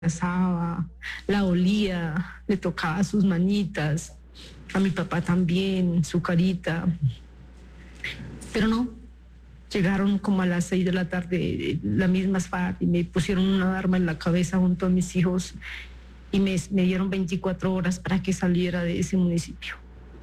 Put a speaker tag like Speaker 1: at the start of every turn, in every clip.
Speaker 1: abrazaba, la olía, le tocaba sus manitas, a mi papá también, su carita. Pero no, llegaron como a las 6 de la tarde, la misma FARC, y me pusieron una arma en la cabeza junto a mis hijos y me dieron 24 horas para que saliera de ese municipio.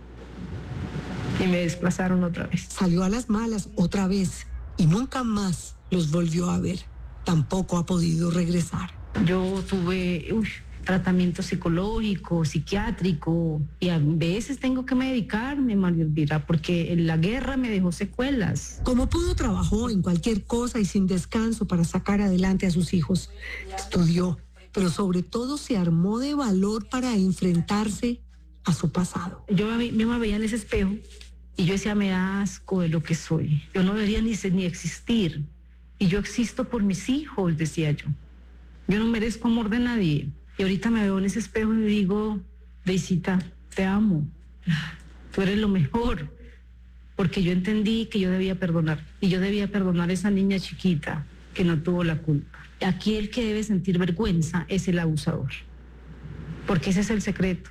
Speaker 1: Y me desplazaron otra vez.
Speaker 2: Salió a las malas otra vez y nunca más los volvió a ver. Tampoco ha podido regresar.
Speaker 1: Yo tuve tratamiento psicológico, psiquiátrico, y a veces tengo que medicarme, María Elvira, porque la guerra me dejó secuelas.
Speaker 2: Como pudo, trabajó en cualquier cosa y sin descanso para sacar adelante a sus hijos. Estudió, pero sobre todo se armó de valor para enfrentarse a su pasado.
Speaker 1: Yo me veía en ese espejo y yo decía, me da asco de lo que soy. Yo no debería ni existir. Y yo existo por mis hijos, decía yo. Yo no merezco amor de nadie. Y ahorita me veo en ese espejo y digo, Deisita, te amo. Tú eres lo mejor. Porque yo entendí que yo debía perdonar. Y yo debía perdonar a esa niña chiquita que no tuvo la culpa. Aquí el que debe sentir vergüenza es el abusador. Porque ese es el secreto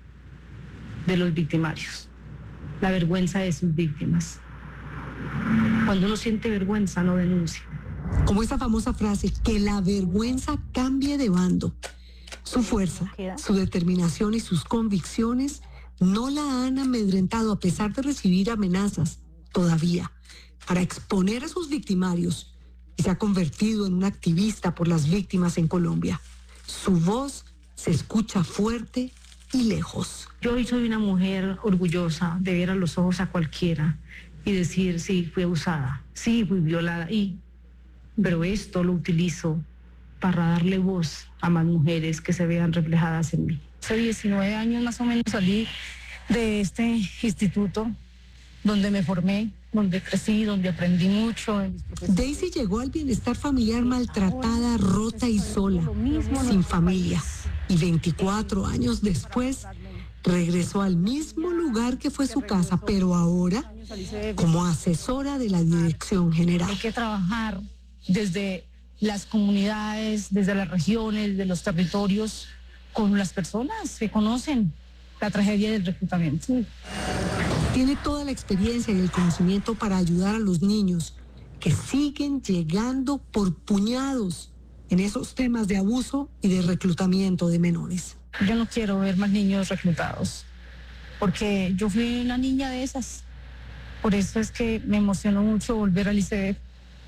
Speaker 1: de los victimarios. La vergüenza de sus víctimas. Cuando uno siente vergüenza, no denuncia.
Speaker 2: Como esa famosa frase, que la vergüenza cambie de bando. Su fuerza, su determinación y sus convicciones no la han amedrentado a pesar de recibir amenazas todavía para exponer a sus victimarios, y se ha convertido en una activista por las víctimas en Colombia. Su voz se escucha fuerte y lejos.
Speaker 1: Yo hoy soy una mujer orgullosa de ver a los ojos a cualquiera y decir, sí, fui abusada, sí, fui violada, pero esto lo utilizo para darle voz a más mujeres que se vean reflejadas en mí. Hace 19 años más o menos salí de este instituto donde me formé, donde crecí, donde aprendí mucho.
Speaker 2: Daisy llegó al bienestar familiar maltratada, rota y sola, sin familia. Y 24 años después, regresó al mismo lugar que fue su casa, pero ahora como asesora de la Dirección General.
Speaker 1: Hay que trabajar desde las comunidades, desde las regiones, de los territorios, con las personas que conocen la tragedia del reclutamiento.
Speaker 2: Tiene toda la experiencia y el conocimiento para ayudar a los niños que siguen llegando por puñados en esos temas de abuso y de reclutamiento de menores.
Speaker 1: Yo no quiero ver más niños reclutados, porque yo fui una niña de esas. Por eso es que me emocionó mucho volver al ICB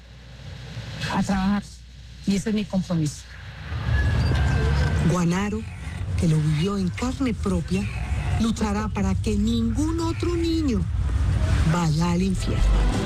Speaker 1: a trabajar, y ese es mi compromiso.
Speaker 2: Guanaro, que lo vivió en carne propia, luchará para que ningún otro niño vaya al infierno.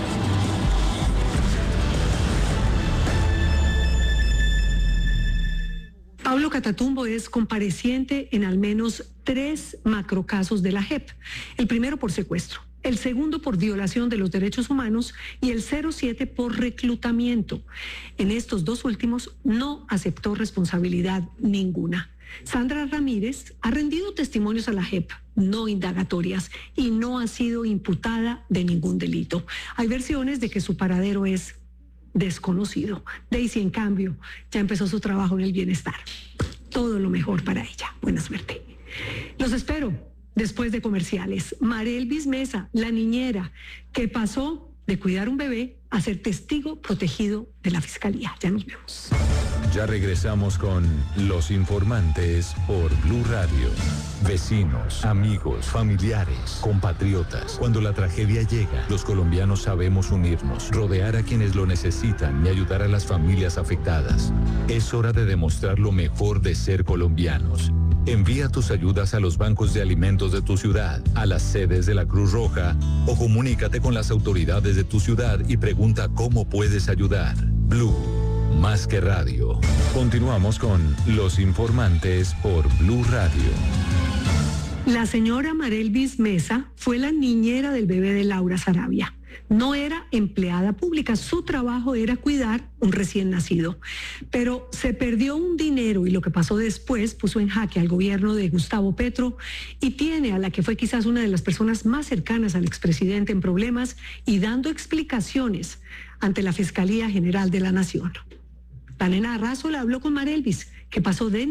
Speaker 2: Pablo Catatumbo es compareciente en al menos 3 macrocasos de la JEP. El primero por secuestro, el segundo por violación de los derechos humanos y el 07 por reclutamiento. En estos 2 últimos no aceptó responsabilidad ninguna. Sandra Ramírez ha rendido testimonios a la JEP, no indagatorias, y no ha sido imputada de ningún delito. Hay versiones de que su paradero es desconocido. Daisy, en cambio, ya empezó su trabajo en el bienestar. Todo lo mejor para ella. Buena suerte. Los espero después de comerciales. Marelvis Mesa, la niñera que pasó de cuidar un bebé a ser testigo protegido de la Fiscalía. Ya nos vemos.
Speaker 3: Ya regresamos con Los Informantes por Blue Radio. Vecinos, amigos, familiares, compatriotas. Cuando la tragedia llega, los colombianos sabemos unirnos, rodear a quienes lo necesitan y ayudar a las familias afectadas. Es hora de demostrar lo mejor de ser colombianos. Envía tus ayudas a los bancos de alimentos de tu ciudad, a las sedes de la Cruz Roja, o comunícate con las autoridades de tu ciudad y pregunta cómo puedes ayudar. Blue, más que radio. Continuamos con Los Informantes por Blue Radio.
Speaker 2: La señora Marelvis Mesa fue la niñera del bebé de Laura Sarabia. No era empleada pública, su trabajo era cuidar un recién nacido. Pero se perdió un dinero y lo que pasó después puso en jaque al gobierno de Gustavo Petro y tiene a la que fue quizás una de las personas más cercanas al expresidente en problemas y dando explicaciones ante la Fiscalía General de la Nación. La nena Arrazola habló con Marelvis que pasó de